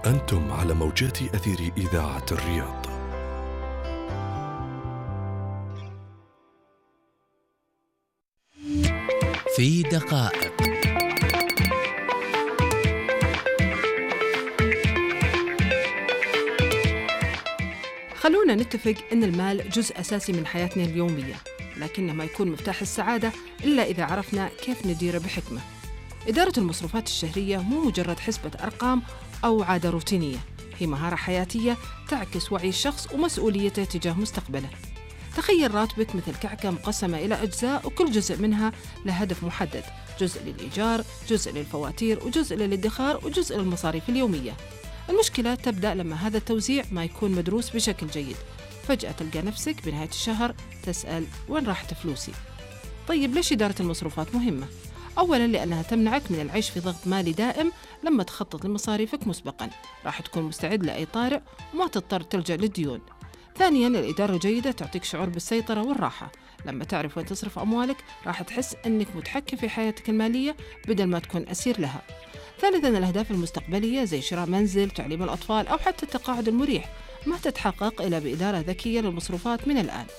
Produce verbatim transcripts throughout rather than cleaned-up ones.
أنتم على موجات أثير إذاعة الرياض. في دقائق. خلونا نتفق أن المال جزء أساسي من حياتنا اليومية، لكنه ما يكون مفتاح السعادة إلا إذا عرفنا كيف نديره بحكمة. إدارة المصروفات الشهرية مو مجرد حسبة أرقام أو عادة روتينية، هي مهارة حياتية تعكس وعي الشخص ومسؤوليته تجاه مستقبله. تخيل راتبك مثل كعكة مقسمة إلى أجزاء، وكل جزء منها له هدف محدد، جزء للإيجار، جزء للفواتير، وجزء للادخار، وجزء للمصاريف اليومية. المشكلة تبدأ لما هذا التوزيع ما يكون مدروس بشكل جيد. فجأة تلقى نفسك بنهاية الشهر تسأل وين راحت فلوسي؟ طيب ليش إدارة المصروفات مهمة؟ أولاً لأنها تمنعك من العيش في ضغط مالي دائم. لما تخطط لمصاريفك مسبقاً راح تكون مستعد لأي طارئ وما تضطر تلجأ للديون. ثانياً الإدارة الجيدة تعطيك شعور بالسيطرة والراحة. لما تعرف وين تصرف أموالك راح تحس أنك متحكم في حياتك المالية بدل ما تكون أسير لها. ثالثاً الأهداف المستقبلية زي شراء منزل، تعليم الأطفال، أو حتى التقاعد المريح ما تتحقق إلا بإدارة ذكية للمصروفات من الآن.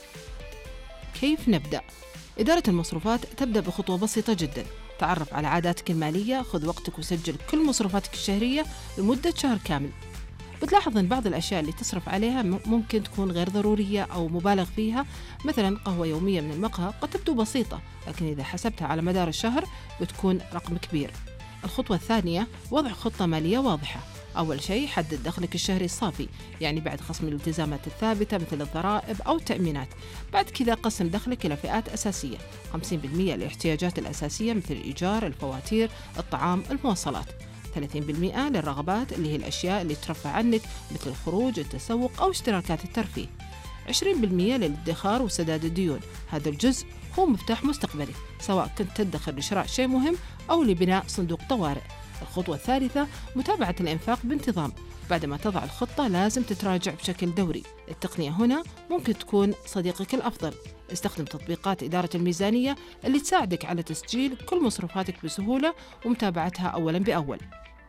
كيف نبدأ؟ إدارة المصروفات تبدأ بخطوة بسيطة جداً. تعرف على عاداتك المالية، خذ وقتك وسجل كل مصروفاتك الشهرية لمدة شهر كامل. بتلاحظ أن بعض الأشياء اللي تصرف عليها ممكن تكون غير ضرورية أو مبالغ فيها. مثلاً قهوة يومية من المقهى قد تبدو بسيطة، لكن إذا حسبتها على مدار الشهر بتكون رقم كبير. الخطوة الثانية وضع خطة مالية واضحة. أول شيء حدد دخلك الشهري الصافي، يعني بعد خصم الالتزامات الثابتة مثل الضرائب أو التأمينات. بعد كذا قسم دخلك إلى فئات أساسية، خمسين بالمئة للاحتياجات الأساسية مثل الإيجار، الفواتير، الطعام، المواصلات، ثلاثين بالمئة للرغبات اللي هي الأشياء اللي ترفع عنك مثل الخروج، التسوق أو اشتراكات الترفيه، عشرين بالمئة للادخار وسداد الديون. هذا الجزء هو مفتاح مستقبلك، سواء كنت تدخر لشراء شيء مهم أو لبناء صندوق طوارئ. الخطوة الثالثة متابعة الإنفاق بانتظام. بعد ما تضع الخطة لازم تتراجع بشكل دوري. التقنية هنا ممكن تكون صديقك الأفضل. استخدم تطبيقات إدارة الميزانية اللي تساعدك على تسجيل كل مصروفاتك بسهولة ومتابعتها أولاً بأول.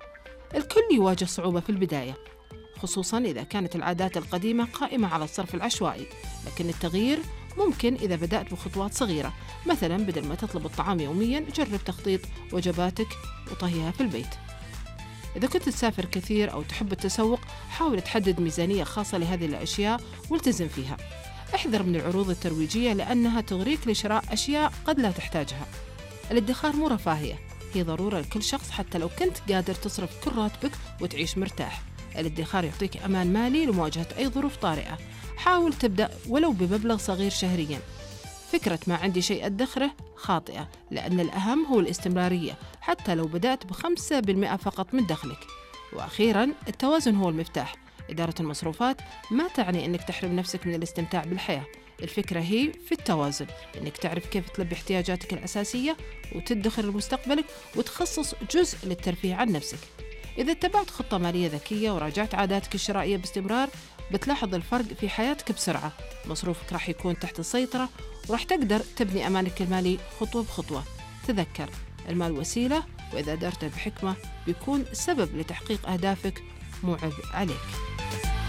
الكل يواجه صعوبة في البداية، خصوصاً إذا كانت العادات القديمة قائمة على الصرف العشوائي، لكن التغيير ممكن إذا بدأت بخطوات صغيرة. مثلاً بدل ما تطلب الطعام يومياً جرب تخطيط وجباتك وطهيها في البيت. إذا كنت تسافر كثير أو تحب التسوق حاول تحدد ميزانية خاصة لهذه الأشياء والتزم فيها. احذر من العروض الترويجية لأنها تغريك لشراء أشياء قد لا تحتاجها. الادخار مو رفاهية، هي ضرورة لكل شخص حتى لو كنت قادر تصرف كل راتبك وتعيش مرتاح. الادخار يعطيك أمان مالي لمواجهة أي ظروف طارئة. حاول تبدأ ولو بمبلغ صغير شهرياً. فكرة ما عندي شيء أدخره خاطئة، لأن الأهم هو الاستمرارية حتى لو بدأت بخمسة بالمئة فقط من دخلك. وأخيراً التوازن هو المفتاح. إدارة المصروفات ما تعني أنك تحرم نفسك من الاستمتاع بالحياة. الفكرة هي في التوازن، أنك تعرف كيف تلبي احتياجاتك الأساسية وتدخر لمستقبلك وتخصص جزء للترفيه عن نفسك. إذا اتبعت خطة مالية ذكية وراجعت عاداتك الشرائية باستمرار بتلاحظ الفرق في حياتك بسرعة. مصروفك راح يكون تحت السيطرة وراح تقدر تبني أمانك المالي خطوة بخطوة. تذكر المال وسيلة، وإذا دارته بحكمة بيكون سبب لتحقيق أهدافك مو عبء عليك.